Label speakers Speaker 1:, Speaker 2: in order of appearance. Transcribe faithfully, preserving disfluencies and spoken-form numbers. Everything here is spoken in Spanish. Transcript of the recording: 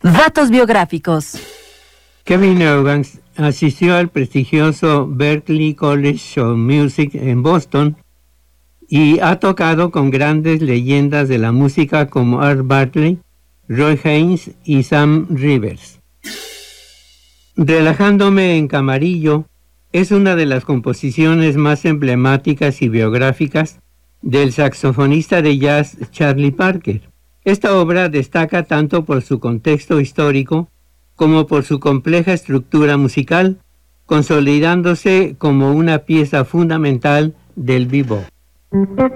Speaker 1: Datos biográficos.
Speaker 2: Kevin Eubanks asistió al prestigioso Berklee College of Music en Boston y ha tocado con grandes leyendas de la música como Art Bartley, Roy Haynes y Sam Rivers. Relajándome en Camarillo es una de las composiciones más emblemáticas y biográficas del saxofonista de jazz Charlie Parker. Esta obra destaca tanto por su contexto histórico como por su compleja estructura musical, consolidándose como una pieza fundamental del bebop.